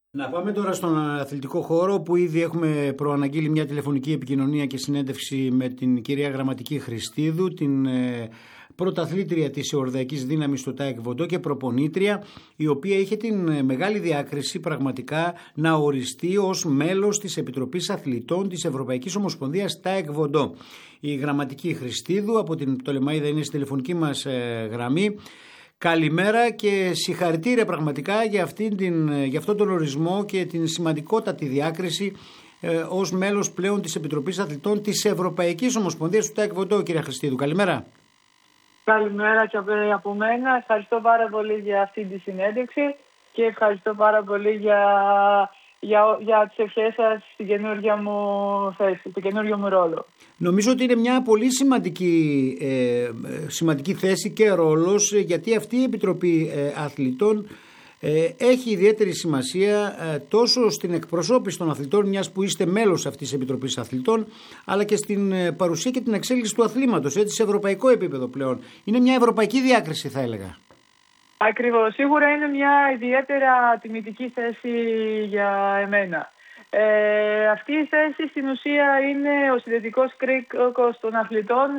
Να πάμε τώρα στον αθλητικό χώρο, που ήδη έχουμε προαναγγείλει μια τηλεφωνική επικοινωνία και συνέντευξη με την κυρία Γραμματική Χριστίδου, την πρωταθλήτρια της Εορδαϊκής Δύναμης στο ΤΑΕΚ Βοντό και προπονήτρια, η οποία είχε την μεγάλη διάκριση πραγματικά να οριστεί ως μέλος της Επιτροπής Αθλητών της Ευρωπαϊκής Ομοσπονδίας ΤΑΕΚ Βοντό. Η Γραμματική Χριστίδου από την Πτολεμαΐδα είναι στη τηλεφωνική μας γραμμή. Καλημέρα και συγχαρητήρια πραγματικά για αυτόν τον ορισμό και την σημαντικότατη διάκριση ως μέλος πλέον της Επιτροπής Αθλητών της Ευρωπαϊκής Ομοσπονδίας του ΤΑΕΚ Βοντό, κυρία Χριστίδου. Καλημέρα. Καλημέρα και από μένα. Ευχαριστώ πάρα πολύ για αυτή τη συνέντευξη και ευχαριστώ πάρα πολύ για τις ευχές σας στην καινούργια μου θέση, στην καινούργιο μου ρόλο. Νομίζω ότι είναι μια πολύ σημαντική θέση και ρόλος, γιατί αυτή η Επιτροπή Αθλητών έχει ιδιαίτερη σημασία τόσο στην εκπροσώπηση των αθλητών, μιας που είστε μέλος αυτής της Επιτροπής Αθλητών, αλλά και στην παρουσία και την εξέλιξη του αθλήματος, έτσι, σε ευρωπαϊκό επίπεδο πλέον. Είναι μια ευρωπαϊκή διάκριση, θα έλεγα. Ακριβώς. Σίγουρα είναι μια ιδιαίτερα τιμητική θέση για εμένα. Αυτή η θέση στην ουσία είναι ο συνδετικός κρίκος των αθλητών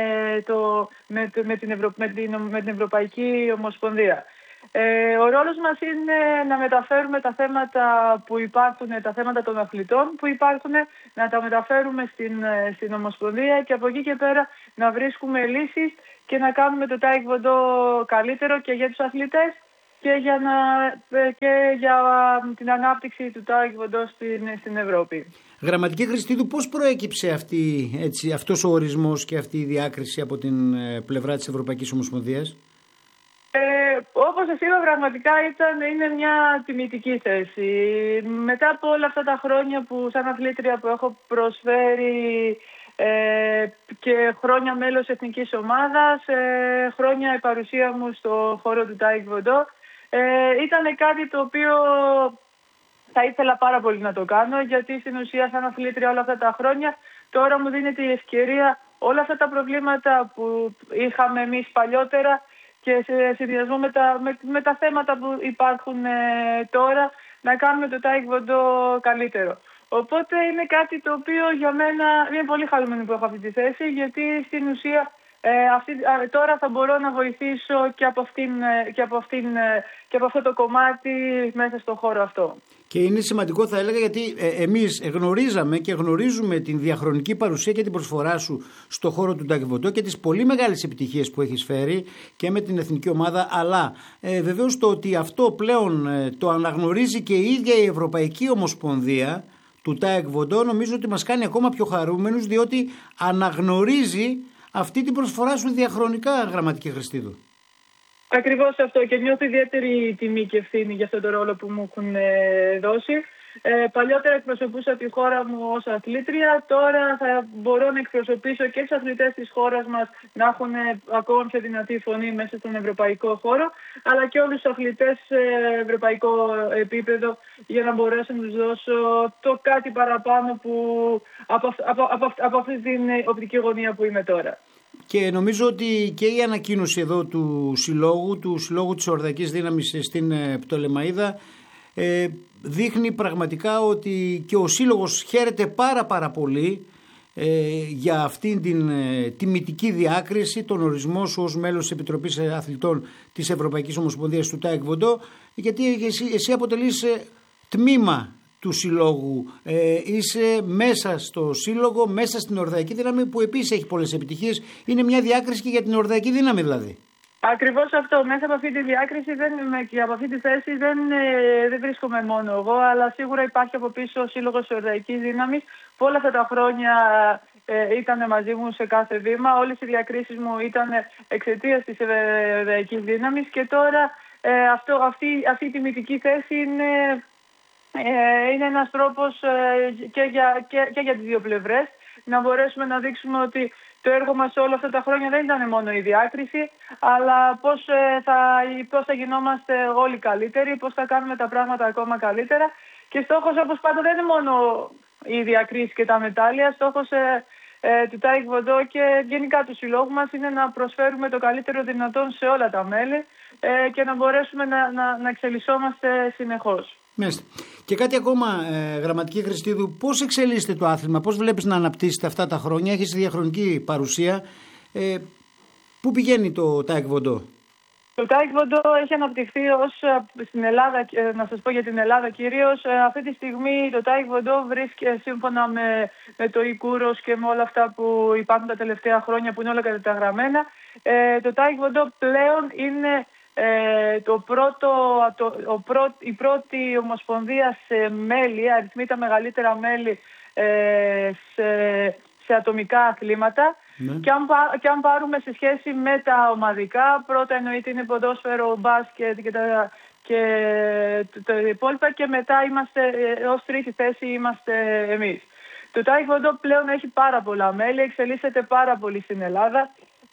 με την Ευρωπαϊκή Ομοσπονδία. Ο ρόλος μας είναι να μεταφέρουμε τα θέματα που υπάρχουν, τα θέματα των αθλητών που υπάρχουν, να τα μεταφέρουμε στην Ομοσπονδία και από εκεί και πέρα να βρίσκουμε λύσεις και να κάνουμε το ΤΑΕΚ Βοντό καλύτερο και για τους αθλητές και για την ανάπτυξη του ΤΑΕΚ Βοντό στην Ευρώπη. Γραμματική Χριστίδου, πώς προέκυψε αυτός ο ορισμός και αυτή η διάκριση από την πλευρά της Ευρωπαϊκής Ομοσπονδίας? Όπως σας είπα, πραγματικά είναι μια τιμητική θέση. Μετά από όλα αυτά τα χρόνια που σαν αθλήτρια που έχω προσφέρει και χρόνια μέλος εθνικής ομάδας, χρόνια η παρουσία μου στο χώρο του ΤΑΕΚ Βοντό, ήταν κάτι το οποίο θα ήθελα πάρα πολύ να το κάνω, γιατί στην ουσία σαν αθλήτρια όλα αυτά τα χρόνια τώρα μου δίνεται η ευκαιρία όλα αυτά τα προβλήματα που είχαμε εμείς παλιότερα και σε συνδυασμό με τα θέματα που υπάρχουν τώρα να κάνουμε το ΤΑΕΚ Βοντό καλύτερο. Οπότε είναι κάτι το οποίο για μένα είναι πολύ χαρούμενο που έχω αυτή τη θέση, γιατί στην ουσία τώρα θα μπορώ να βοηθήσω και από αυτό το κομμάτι μέσα στον χώρο αυτό. Και είναι σημαντικό, θα έλεγα, γιατί εμείς γνωρίζαμε και γνωρίζουμε την διαχρονική παρουσία και την προσφορά σου στο χώρο του ΤΑΕΚ Βοντό και τις πολύ μεγάλες επιτυχίες που έχεις φέρει και με την εθνική ομάδα, αλλά βεβαίως το ότι αυτό πλέον το αναγνωρίζει και η ίδια η Ευρωπαϊκή Ομοσπονδία του ΤΑΕΚ Βοντό, νομίζω ότι μας κάνει ακόμα πιο χαρούμενους, διότι αναγνωρίζει αυτή την προσφορά σου διαχρονικά, Γραμματική Χριστίδου. Ακριβώς αυτό, και νιώθω ιδιαίτερη τιμή και ευθύνη για αυτόν τον ρόλο που μου έχουν δώσει. Παλιότερα εκπροσωπούσα τη χώρα μου ως αθλήτρια, τώρα θα μπορώ να εκπροσωπήσω και τους αθλητές της χώρας μας να έχουν ακόμα πιο δυνατή φωνή μέσα στον ευρωπαϊκό χώρο, αλλά και όλους τους αθλητές σε ευρωπαϊκό επίπεδο, για να μπορέσω να τους δώσω το κάτι παραπάνω από αυτή την οπτική γωνία που είμαι τώρα. Και νομίζω ότι και η ανακοίνωση εδώ του Συλλόγου της Εορδαϊκής Δύναμης στην Πτολεμαΐδα δείχνει πραγματικά ότι και ο Σύλλογος χαίρεται πάρα πολύ για αυτήν την τιμητική διάκριση, τον ορισμό σου ως μέλος της Επιτροπής Αθλητών της Ευρωπαϊκής Ομοσπονδίας του ΤΑΕΚ Βοντό, γιατί εσύ αποτελείς τμήμα του Συλλόγου, είσαι μέσα στο Σύλλογο, μέσα στην Εορδαϊκή Δύναμη, που επίσης έχει πολλές επιτυχίες. Είναι μια διάκριση και για την Εορδαϊκή Δύναμη δηλαδή. Ακριβώς αυτό. Μέσα από αυτή τη διάκριση και από αυτή τη θέση δεν βρίσκομαι μόνο εγώ, αλλά σίγουρα υπάρχει από πίσω ο Σύλλογος Εορδαϊκής Δύναμης που όλα αυτά τα χρόνια ήταν μαζί μου σε κάθε βήμα. Όλες οι διακρίσεις μου ήταν εξαιτίας της Εορδαϊκής Δύναμης και τώρα αυτή η τιμητική θέση είναι ένας τρόπος και για τις δύο πλευρές να μπορέσουμε να δείξουμε ότι το έργο μας όλα αυτά τα χρόνια δεν ήταν μόνο η διάκριση, αλλά πώς θα γινόμαστε όλοι καλύτεροι, πώς θα κάνουμε τα πράγματα ακόμα καλύτερα. Και στόχος, όπως πάντα, δεν είναι μόνο η διακρίση και τα μετάλλια. Στόχος του ΤΑΕΚ Βοντό και γενικά του συλλόγου μας είναι να προσφέρουμε το καλύτερο δυνατόν σε όλα τα μέλη, και να μπορέσουμε να εξελισσόμαστε συνεχώς. Μάλιστα. Και κάτι ακόμα, Γραμματική Χριστίδου, πώς εξελίσσεται το άθλημα, πώς βλέπεις να αναπτύσσεται αυτά τα χρόνια, έχεις διαχρονική παρουσία, πού πηγαίνει το Τάεκβοντό? Το Τάεκβοντό έχει αναπτυχθεί στην Ελλάδα, να σας πω για την Ελλάδα κυρίως. Αυτή τη στιγμή το Τάεκβοντό βρίσκεται σύμφωνα με το e-Kouros και με όλα αυτά που υπάρχουν τα τελευταία χρόνια που είναι όλα καταγραμμένα. Το Τάεκβοντό πλέον είναι η πρώτη ομοσπονδία σε μέλη, αριθμεί τα μεγαλύτερα μέλη σε ατομικά αθλήματα. Ναι. Και αν πάρουμε σε σχέση με τα ομαδικά, πρώτα εννοείται είναι ποδόσφαιρο, μπάσκετ και τα υπόλοιπα, και μετά ως τρίτη θέση είμαστε εμείς. Το Τάεκβοντό πλέον έχει πάρα πολλά μέλη, εξελίσσεται πάρα πολύ στην Ελλάδα.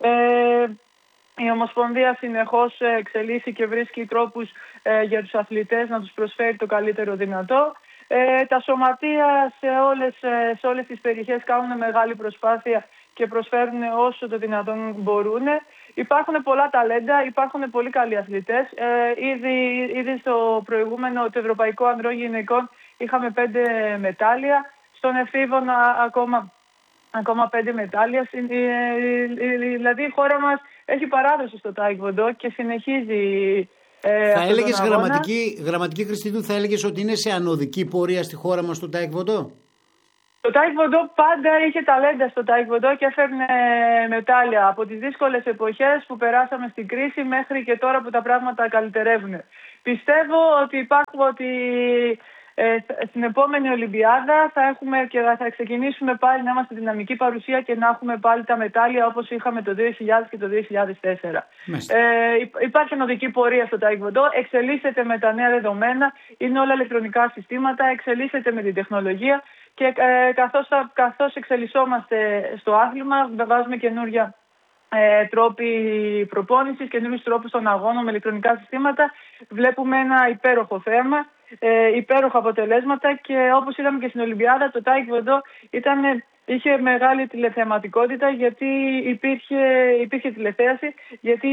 Η Ομοσπονδία συνεχώς εξελίσσει και βρίσκει τρόπους για τους αθλητές να τους προσφέρει το καλύτερο δυνατό. Τα σωματεία σε όλες τις περιοχές κάνουν μεγάλη προσπάθεια και προσφέρουν όσο το δυνατόν μπορούν. Υπάρχουν πολλά ταλέντα, υπάρχουν πολύ καλοί αθλητές. Ήδη στο προηγούμενο, το Ευρωπαϊκό Ανδρών Γυναικών, είχαμε 5 μετάλλια. Στον εφήβων ακόμα 5 μετάλλια. Δηλαδή η χώρα μας έχει παράδοση στο Τάεκβοντό και συνεχίζει. Θα έλεγες, Γραμματική Χριστίδου, θα έλεγες ότι είναι σε ανωδική πορεία στη χώρα μας το Τάεκβοντό? Το Τάεκβοντό πάντα είχε ταλέντα στο Τάεκβοντό και έφερνε μετάλλια από τις δύσκολες εποχές που περάσαμε στην κρίση μέχρι και τώρα που τα πράγματα καλυτερεύουν. Πιστεύω ότι στην επόμενη Ολυμπιάδα θα ξεκινήσουμε πάλι να είμαστε δυναμική παρουσία και να έχουμε πάλι τα μετάλλια όπως είχαμε το 2000 και το 2004. Υπάρχει ανωδική πορεία στο Τάεκβοντό, εξελίσσεται με τα νέα δεδομένα, είναι όλα ηλεκτρονικά συστήματα, εξελίσσεται με την τεχνολογία και καθώς εξελισσόμαστε στο άθλημα, βάζουμε καινούρια τρόποι προπόνησης, καινούριους τρόπους των αγώνων με ηλεκτρονικά συστήματα. Βλέπουμε ένα υπέροχο θέμα, υπέροχα αποτελέσματα, και όπως είδαμε και στην Ολυμπιάδα, το Τάεκβοντό είχε μεγάλη τηλεθεαματικότητα, γιατί υπήρχε τηλεθέαση, γιατί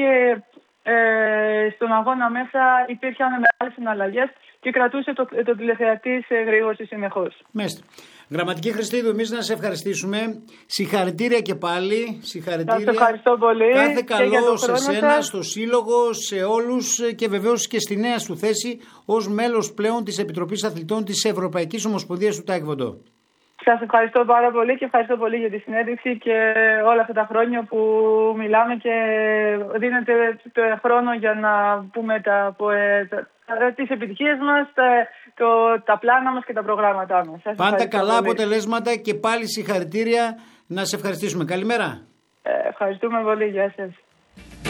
στον αγώνα μέσα υπήρχαν μεγάλες συναλλαγές και κρατούσε το τηλεθεατή σε γρήγορση συνεχώς. Μάλιστα. Γραμματική Χριστίδου, εμείς να σε ευχαριστήσουμε. Συγχαρητήρια και πάλι. Συγχαρητήρια. Σας ευχαριστώ πολύ. Κάθε καλό σε σένα, στο Σύλλογο, σε όλους, και βεβαίως και στη νέα σου θέση ως μέλος πλέον της Επιτροπής Αθλητών της Ευρωπαϊκής Ομοσπονδίας του Τάεκβοντό. Σας ευχαριστώ πάρα πολύ και ευχαριστώ πολύ για τη συνέντευξη και όλα αυτά τα χρόνια που μιλάμε και δίνετε το χρόνο για να πούμε τις επιτυχίες μας, τα πλάνα μας και τα προγράμματά μας. Πάντα καλά πολύ. Αποτελέσματα και πάλι συγχαρητήρια. Να σε ευχαριστήσουμε. Καλημέρα. Ευχαριστούμε πολύ. Γεια σας.